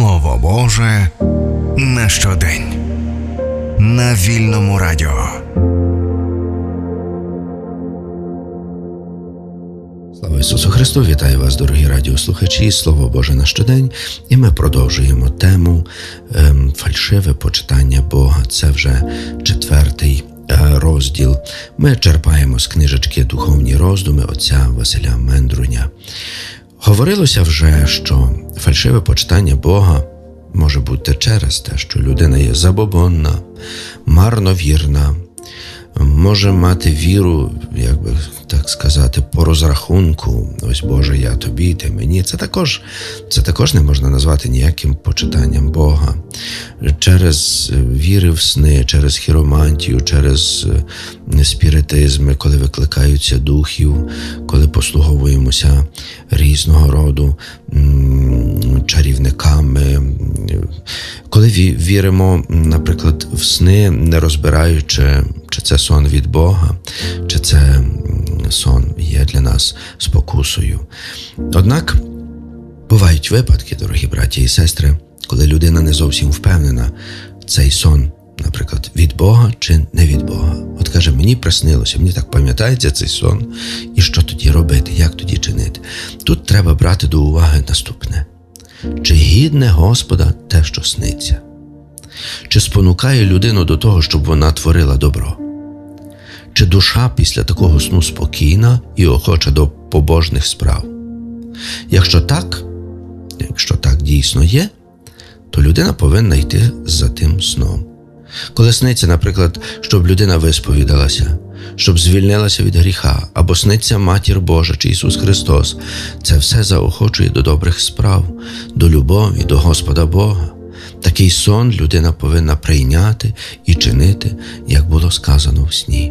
Слово Боже на щодень. На Вільному радіо. Слава Ісусу Христу! Вітаю вас, дорогі радіослухачі! Слово Боже на щодень. І ми продовжуємо тему фальшиве почитання Бога. Це вже 4-й розділ. Ми черпаємо з книжечки «Духовні роздуми» отця Василя Мендруня. Говорилося вже, що фальшиве почитання Бога може бути через те, що людина є забобонна, марновірна, може мати віру, як би так сказати, по розрахунку. Ось, Боже, я тобі, ти мені. Це також не можна назвати ніяким почитанням Бога. Через віри в сни, через хіромантію, через спіритизми, коли викликаються духів, коли послуговуємося різного роду чарівниками, коли віримо, наприклад, в сни, не розбираючи, чи це сон від Бога, чи це сон є для нас спокусою. Однак бувають випадки, дорогі браті і сестри, коли людина не зовсім впевнена, цей сон, наприклад, від Бога чи не від Бога. От каже, мені приснилося, мені так пам'ятається цей сон, і що тоді робити, як тоді чинити? Тут треба брати до уваги наступне. Чи гідне Господа те, що сниться? Чи спонукає людину до того, щоб вона творила добро? Чи душа після такого сну спокійна і охоча до побожних справ? Якщо так дійсно є, то людина повинна йти за тим сном. Коли сниться, наприклад, щоб людина висповідалася, щоб звільнилася від гріха, або сниться Матір Божа чи Ісус Христос, це все заохочує до добрих справ, до любові, до Господа Бога. Такий сон людина повинна прийняти і чинити, як було сказано в сні.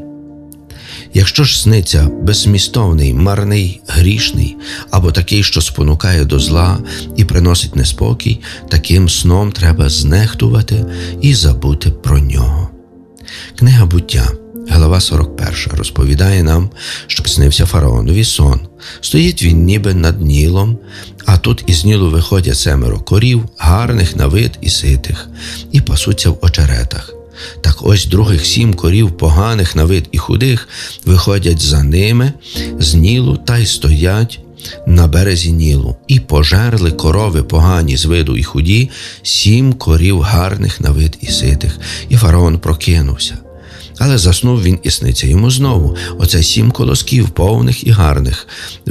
Якщо ж сниться беззмістовний, марний, грішний, або такий, що спонукає до зла і приносить неспокій, таким сном треба знехтувати і забути про нього. Книга «Буття», глава 41, розповідає нам, що снився фараонові сон. Стоїть він ніби над Нілом, а тут із Нілу виходять 7 корів, гарних на вид і ситих, і пасуться в очеретах. Так ось других 7 корів, поганих на вид і худих, виходять за ними з Нілу та й стоять на березі Нілу. І пожерли корови погані з виду і худі 7 корів гарних на вид і ситих. І фараон прокинувся. Але заснув він і сниться йому знову. Оце 7 колосків повних і гарних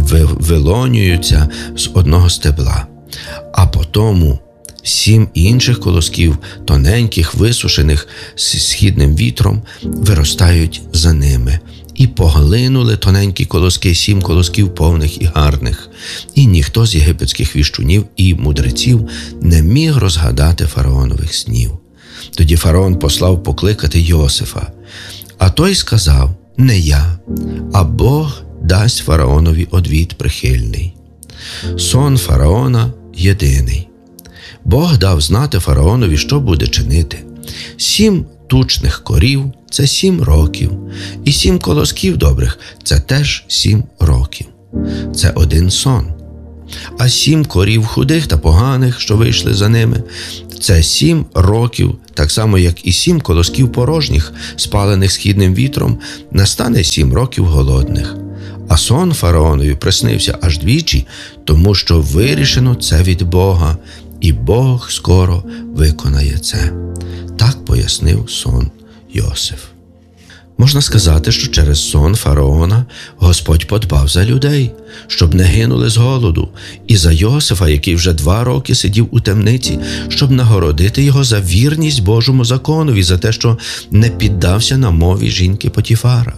вилонюються з одного стебла. А потому 7 інших колосків, тоненьких, висушених східним вітром, виростають за ними. І поглинули тоненькі колоски 7 колосків повних і гарних. І ніхто з єгипетських віщунів і мудреців не міг розгадати фараонових снів. Тоді фараон послав покликати Йосифа. А той сказав, не я, а Бог дасть фараонові одвід прихильний. Сон фараона єдиний. Бог дав знати фараонові, що буде чинити. 7 тучних корів – це 7 років, і 7 колосків добрих – це теж 7 років. Це один сон. А 7 корів худих та поганих, що вийшли за ними – це 7 років, так само, як і 7 колосків порожніх, спалених східним вітром, настане 7 років голодних. А сон фараонові приснився аж двічі, тому що вирішено це від Бога, і Бог скоро виконає це. Так пояснив сон Йосиф. Можна сказати, що через сон фараона Господь подбав за людей, щоб не гинули з голоду, і за Йосифа, який вже 2 роки сидів у темниці, щоб нагородити його за вірність Божому законові, за те, що не піддався на мові жінки Потіфара.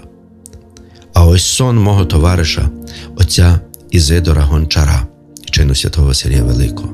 А ось сон мого товариша, отця Ізидора Гончара, чину святого Василія Великого.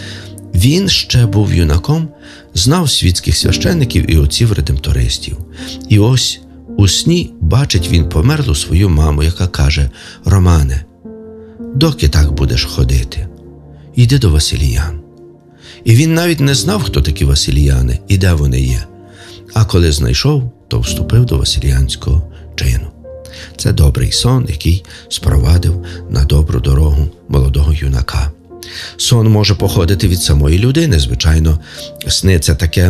Він ще був юнаком, знав світських священників і отців-редемтористів. І ось у сні бачить він померлу свою маму, яка каже: «Романе, доки так будеш ходити? Йди до Василіян». І він навіть не знав, хто такі Василіяни і де вони є. А коли знайшов, то вступив до Василіянського чину. Це добрий сон, який спровадив на добру дорогу молодого юнака. Сон може походити від самої людини, звичайно. Сни – це таке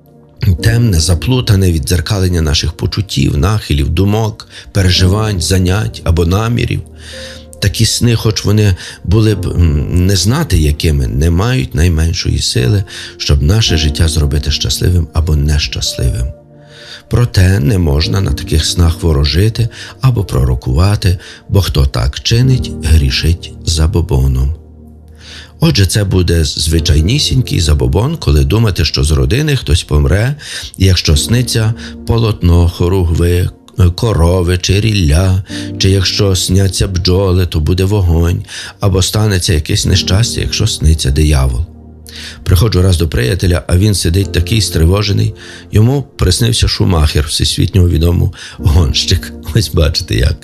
темне, заплутане віддзеркалення наших почуттів, нахилів, думок, переживань, занять або намірів. Такі сни, хоч вони були б не знати якими, не мають найменшої сили, щоб наше життя зробити щасливим або нещасливим. Проте не можна на таких снах ворожити або пророкувати, бо хто так чинить, грішить забобоном. Отже, це буде звичайнісінький забобон, коли думати, що з родини хтось помре, якщо сниться полотно, хоругви, корови чи рілля, чи якщо сняться бджоли, то буде вогонь, або станеться якесь нещастя, якщо сниться диявол. Приходжу раз до приятеля, а він сидить такий стривожений. Йому приснився Шумахер, всесвітньо відомий гонщик. Ось бачите як.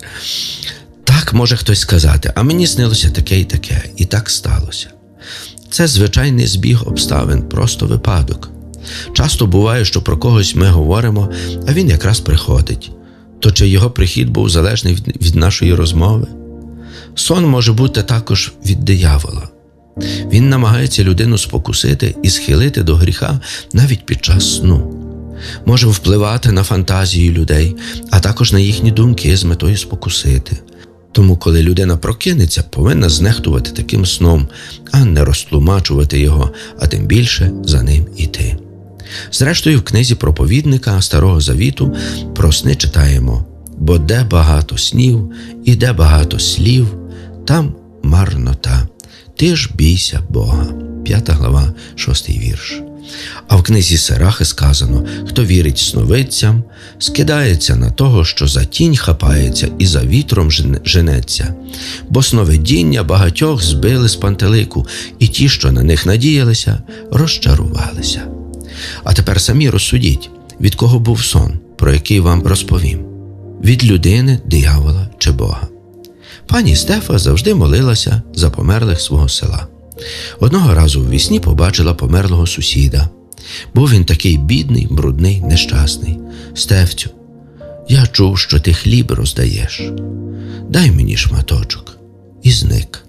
Так може хтось сказати, а мені снилося таке і таке, і так сталося. Це звичайний збіг обставин, просто випадок. Часто буває, що про когось ми говоримо, а він якраз приходить. То чи його прихід був залежний від нашої розмови? Сон може бути також від диявола. Він намагається людину спокусити і схилити до гріха навіть під час сну. Може впливати на фантазії людей, а також на їхні думки з метою спокусити. Тому, коли людина прокинеться, повинна знехтувати таким сном, а не розтлумачувати його, а тим більше за ним іти. Зрештою, в книзі проповідника Старого Завіту про сни читаємо: «Бо де багато снів і де багато слів, там марнота. Ти ж бійся Бога». 5 глава, 6 вірш. А в книзі Сирахи сказано: «Хто вірить сновидцям, скидається на того, що за тінь хапається і за вітром женеться. Бо сновидіння багатьох збили з пантелику, і ті, що на них надіялися, розчарувалися». А тепер самі розсудіть, від кого був сон, про який вам розповім. Від людини, диявола чи Бога. Пані Стефа завжди молилася за померлих свого села. Одного разу в вісні побачила померлого сусіда. Був він такий бідний, брудний, нещасний. «Стефцю, я чув, що ти хліб роздаєш. Дай мені шматочок». І зник.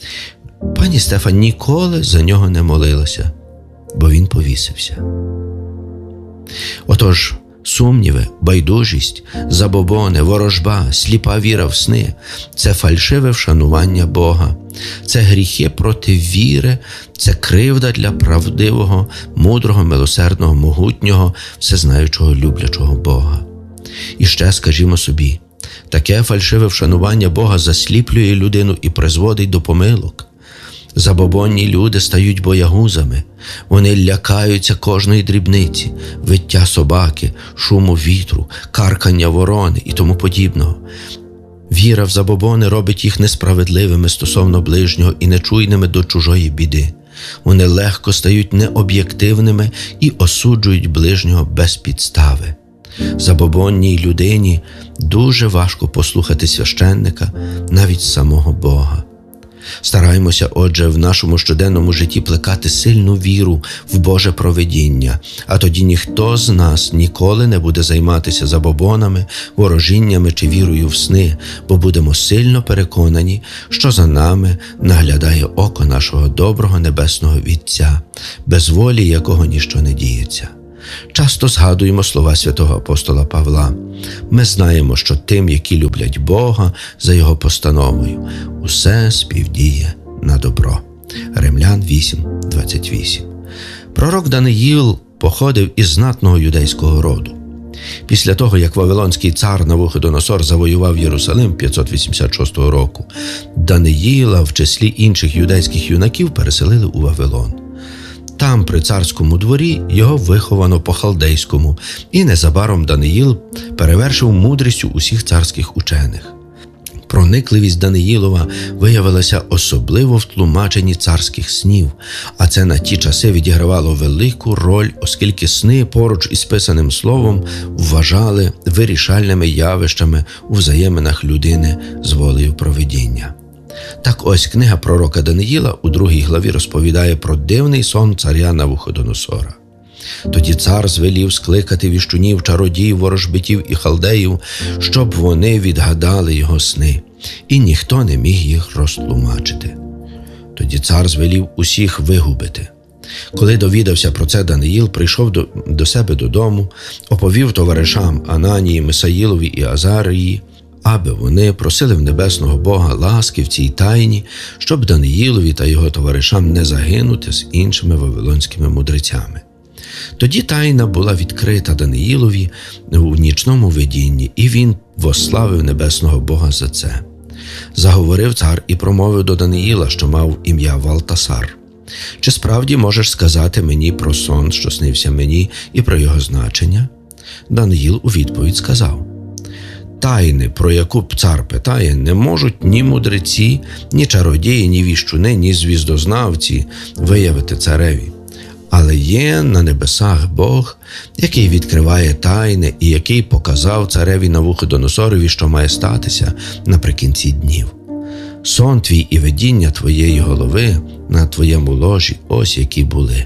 Пані Стефа ніколи за нього не молилася, бо він повісився. Отож, сумніви, байдужість, забобони, ворожба, сліпа віра в сни – це фальшиве вшанування Бога. Це гріхи проти віри, це кривда для правдивого, мудрого, милосердного, могутнього, всезнаючого, люблячого Бога. І ще скажімо собі, таке фальшиве вшанування Бога засліплює людину і призводить до помилок. Забобонні люди стають боягузами, вони лякаються кожної дрібниці, виття собаки, шуму вітру, каркання ворони і тому подібного. Віра в забобони робить їх несправедливими стосовно ближнього і нечуйними до чужої біди. Вони легко стають необ'єктивними і осуджують ближнього без підстави. Забобонній людині дуже важко послухати священника, навіть самого Бога. Стараємося, отже, в нашому щоденному житті плекати сильну віру в Боже провидіння, а тоді ніхто з нас ніколи не буде займатися забобонами, ворожіннями чи вірою в сни, бо будемо сильно переконані, що за нами наглядає око нашого доброго небесного Вітця, без волі якого ніщо не діється. Часто згадуємо слова святого апостола Павла. Ми знаємо, що тим, які люблять Бога за Його постановою, усе співдіє на добро. Римлян 8:28. Пророк Даниїл походив із знатного юдейського роду. Після того, як вавилонський цар Навуходоносор завоював Єрусалим 586 року, Даниїла в числі інших юдейських юнаків переселили у Вавилон. Там, при царському дворі, його виховано по-халдейському, і незабаром Даниїл перевершив мудрістю усіх царських учених. Проникливість Даниїлова виявилася особливо в тлумаченні царських снів, а це на ті часи відігравало велику роль, оскільки сни поруч із писаним словом вважали вирішальними явищами у взаєминах людини з волею провидіння. Так ось книга пророка Даниїла у 2 главі розповідає про дивний сон царя Навуходоносора. Тоді цар звелів скликати віщунів, чародіїв, ворожбитів і халдеїв, щоб вони відгадали його сни, і ніхто не міг їх розтлумачити. Тоді цар звелів усіх вигубити. Коли довідався про це Даниїл, прийшов до себе додому, оповів товаришам Ананії, Мисаїлові і Азарії, аби вони просили в небесного Бога ласки в цій тайні, щоб Даниїлові та його товаришам не загинути з іншими вавилонськими мудрецями. Тоді тайна була відкрита Даниїлові у нічному видінні, і він восславив небесного Бога за це. Заговорив цар і промовив до Даниїла, що мав ім'я Валтасар: «Чи справді можеш сказати мені про сон, що снився мені, і про його значення?» Даниїл у відповідь сказав: «Тайни, про яку цар питає, не можуть ні мудреці, ні чародії, ні віщуни, ні звіздознавці виявити цареві. Але є на небесах Бог, який відкриває тайни і який показав цареві Навуходоносорові, що має статися наприкінці днів. Сон твій і видіння твоєї голови на твоєму ложі ось які були.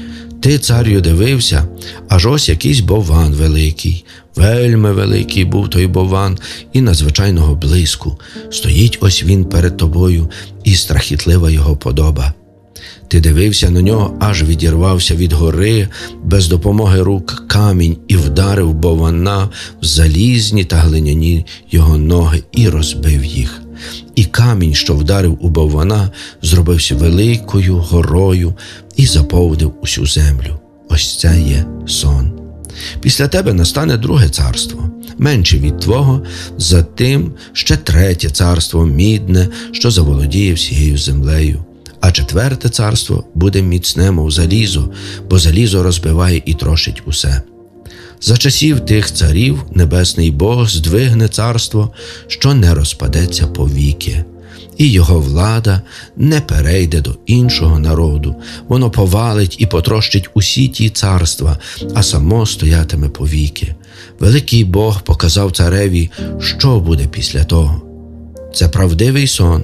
Ти, царю, дивився, аж ось якийсь бовван великий, вельми великий був той бовван і надзвичайного блиску. Стоїть ось він перед тобою, і страхітлива його подоба. Ти дивився на нього, аж відірвався від гори без допомоги рук камінь і вдарив боввана в залізні та глиняні його ноги і розбив їх. І камінь, що вдарив у боввана, зробився великою горою і заповнив усю землю. Ось це є сон. Після тебе настане друге царство, менше від твого, за тим ще третє царство мідне, що заволодіє всією землею. А четверте царство буде міцне, мов залізо, бо залізо розбиває і трощить усе. За часів тих царів небесний Бог здвигне царство, що не розпадеться повіки, і його влада не перейде до іншого народу. Воно повалить і потрощить усі ті царства, а само стоятиме повіки. Великий Бог показав цареві, що буде після того. Це правдивий сон,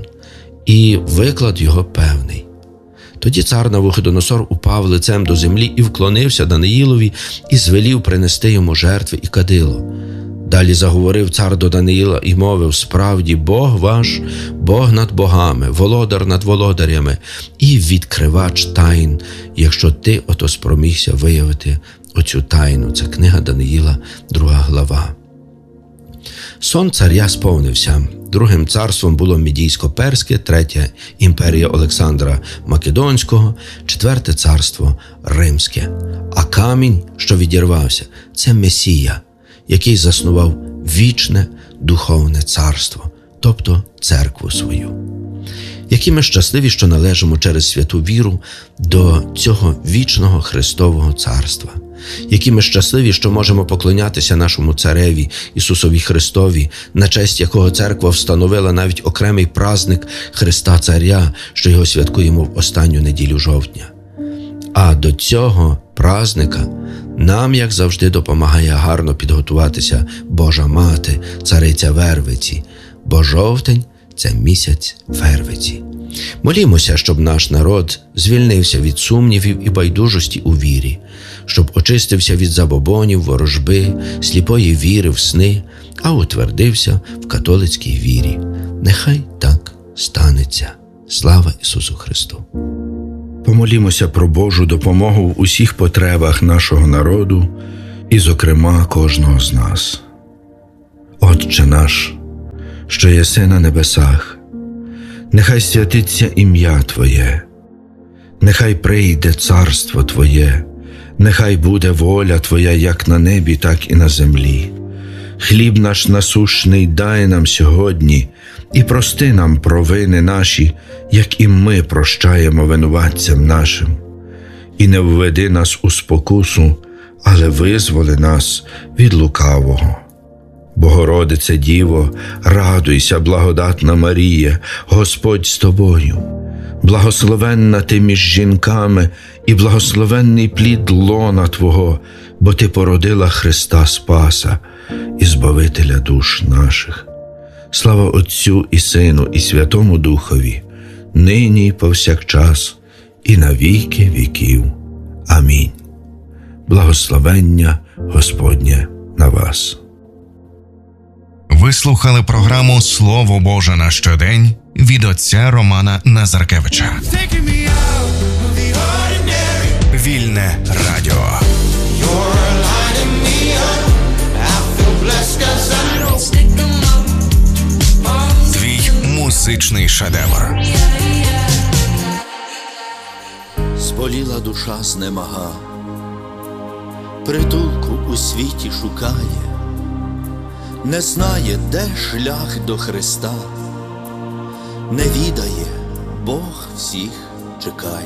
і виклад його певний. Тоді цар Навуходоносор упав лицем до землі і вклонився Даниїлові і звелів принести йому жертви і кадило. Далі заговорив цар до Даниїла і мовив: «Справді, Бог ваш, Бог над богами, володар над володарями і відкривач тайн, якщо ти ото спромігся виявити оцю тайну». Це книга Даниїла, 2 глава. Сон царя сповнився. Другим царством було Мідійсько-Перське, третя імперія Олександра Македонського, четверте царство Римське. А камінь, що відірвався, це Месія, який заснував вічне духовне царство, тобто церкву свою. Які ми щасливі, що належимо через святу віру до цього вічного Христового царства. Які ми щасливі, що можемо поклонятися нашому цареві Ісусові Христові, на честь якого церква встановила навіть окремий праздник Христа Царя, що його святкуємо в останню неділю жовтня. А до цього праздника нам, як завжди, допомагає гарно підготуватися Божа Мати, цариця Вервиці, бо жовтень – це місяць Вервиці. Молімося, щоб наш народ звільнився від сумнівів і байдужості у вірі, щоб очистився від забобонів, ворожби, сліпої віри в сни, а утвердився в католицькій вірі. Нехай так станеться. Слава Ісусу Христу! Помолімося про Божу допомогу в усіх потребах нашого народу і, зокрема, кожного з нас. Отче наш, що єси на небесах, нехай святиться ім'я Твоє, нехай прийде царство Твоє, нехай буде воля Твоя як на небі, так і на землі. Хліб наш насущний дай нам сьогодні, і прости нам провини наші, як і ми прощаємо винуватцям нашим. І не введи нас у спокусу, але визволи нас від лукавого. Богородице Діво, радуйся, благодатна Марія, Господь з тобою. Благословенна ти між жінками, і благословенний плід лона Твого, бо ти породила Христа Спаса і Збавителя душ наших. Слава Отцю і Сину, і Святому Духові, нині і повсякчас, і на віки віків. Амінь. Благословення Господнє на вас. Ви слухали програму «Слово Боже на щодень» від отця Романа Назаркевича. Вільне радіо. Твій музичний шедевр. Зболіла душа знемага, притулку у світі шукає, не знає, де шлях до Христа, не відає, Бог всіх чекає.